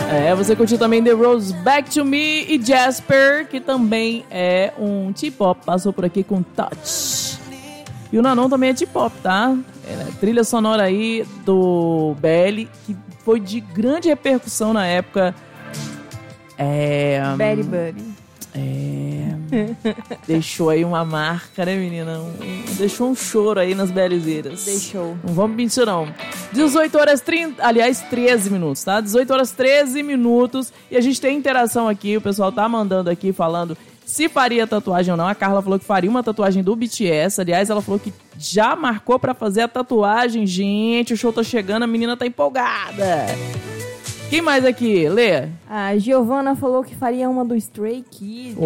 Você curtiu também The Rose, Back to Me e Jasper, que também é um T-pop, passou por aqui com Touch. E o Nanon também é T-pop, tá? Trilha sonora aí do BL, que foi de grande repercussão na época. Berry Buddy. Deixou aí uma marca, né, menina? Deixou um choro aí nas belezeiras. Deixou. Não vamos mentir, não. 18 horas 30, aliás, 13 minutos, tá? 18 horas 13 minutos. E a gente tem interação aqui, o pessoal tá mandando aqui, falando se faria tatuagem ou não. A Carla falou que faria uma tatuagem do BTS. Aliás, ela falou que já marcou pra fazer a tatuagem. Gente, o show tá chegando, a menina tá empolgada. Quem mais aqui? Lê. A Giovana falou que faria uma do Stray Kids.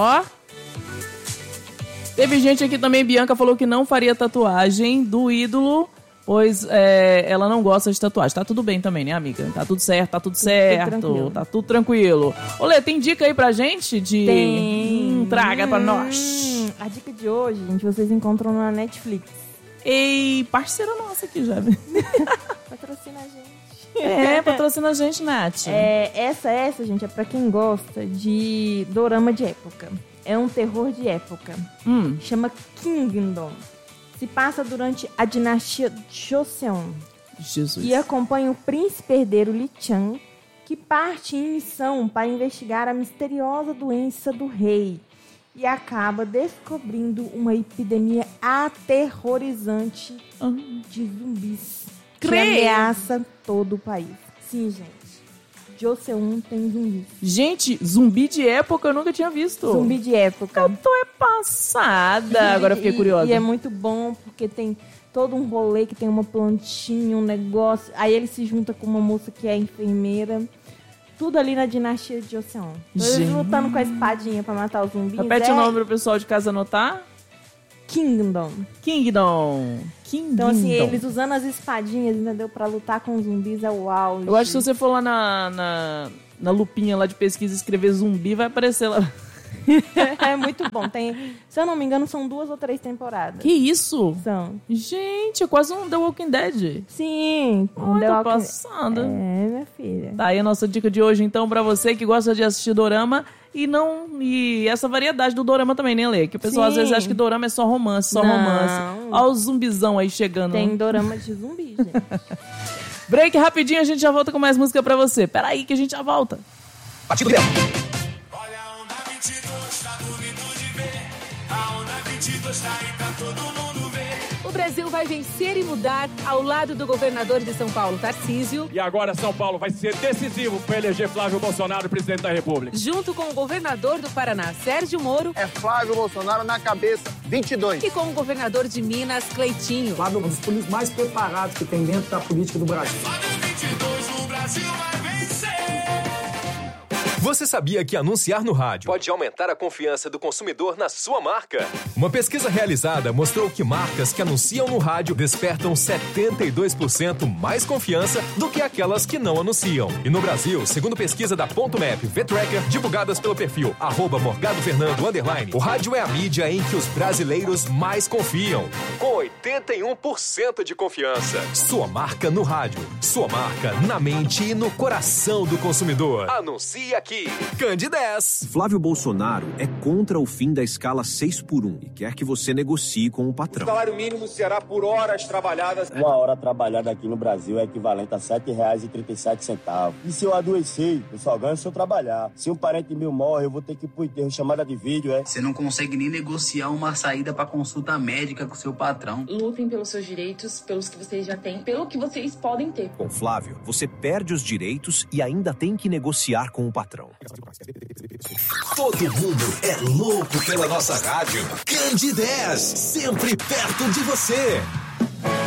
Teve gente aqui também, Bianca falou que não faria tatuagem do ídolo, pois ela não gosta de tatuagem. Tá tudo bem também, né, amiga? Tá tudo certo, tá tudo certo. Tá tudo tranquilo. Ô, Lê, tem dica aí pra gente? Tem. Traga pra nós. A dica de hoje, gente, vocês encontram na Netflix. Ei, parceira nossa aqui já. Patrocina a gente. Patrocina a gente, Nath. Essa, gente, é pra quem gosta de dorama de época. É um terror de época. Chama Kingdom. Se passa durante a dinastia Joseon. Jesus. E acompanha o príncipe herdeiro Li Chan, que parte em missão para investigar a misteriosa doença do rei. E acaba descobrindo uma epidemia aterrorizante de zumbis. Que ameaça todo o país. Sim, gente. Joseon tem zumbis. Gente, zumbi de época eu nunca tinha visto. Zumbi de época. Eu tô passada. Agora eu fiquei curiosa. E é muito bom porque tem todo um rolê que tem uma plantinha, um negócio. Aí ele se junta com uma moça que é enfermeira. Tudo ali na dinastia de Joseon. Eles lutando com a espadinha pra matar os zumbis. Repete o nome pro pessoal de casa anotar. Kingdom. Então, assim, eles usando as espadinhas, entendeu? Pra lutar com os zumbis é o auge. Eu acho que se você for lá na lupinha lá de pesquisa e escrever zumbi, vai aparecer lá. É muito bom. Tem, se eu não me engano, são 2 ou 3 temporadas. Que isso? São. Gente, é quase um The Walking Dead. Sim. Tô passando. Minha filha. Tá aí a nossa dica de hoje, então, pra você que gosta de assistir dorama e essa variedade do dorama também, né, Lê? Que o pessoal às vezes acha que dorama é só romance, romance. Olha o zumbizão aí chegando. Tem dorama de zumbi, gente. Break rapidinho, a gente já volta com mais música pra você. Pera aí que a gente já volta. Batido dela. Olha a onda 22, tá bonito de ver. A onda 22 tá aí pra todo mundo ver. O Brasil vai vencer e mudar ao lado do governador de São Paulo, Tarcísio. E agora São Paulo vai ser decisivo para eleger Flávio Bolsonaro presidente da República. Junto com o governador do Paraná, Sérgio Moro. É Flávio Bolsonaro na cabeça, 22. E com o governador de Minas, Cleitinho. Flávio é um dos políticos mais preparados que tem dentro da política do Brasil. Flávio 22, o Brasil vai vencer. Você sabia que anunciar no rádio pode aumentar a confiança do consumidor na sua marca? Uma pesquisa realizada mostrou que marcas que anunciam no rádio despertam 72% mais confiança do que aquelas que não anunciam. E no Brasil, segundo pesquisa da Ponto Map V-Tracker, divulgadas pelo perfil @morgadofernando_, o rádio é a mídia em que os brasileiros mais confiam, com 81% de confiança. Sua marca no rádio, sua marca na mente e no coração do consumidor. Anuncie aqui. Candidez. Flávio Bolsonaro é contra o fim da escala 6x1 e quer que você negocie com o patrão. O salário mínimo será por horas trabalhadas. Uma hora trabalhada aqui no Brasil é equivalente a R$ 7,37. E se eu adoecer, eu só ganho se eu trabalhar. Se um parente meu morre, eu vou ter que ir pro enterro, chamada de vídeo, Você não consegue nem negociar uma saída pra consulta médica com seu patrão. Lutem pelos seus direitos, pelos que vocês já têm, pelo que vocês podem ter. Com Flávio, você perde os direitos e ainda tem que negociar com o patrão. Todo mundo é louco pela nossa rádio. Candidez, sempre perto de você.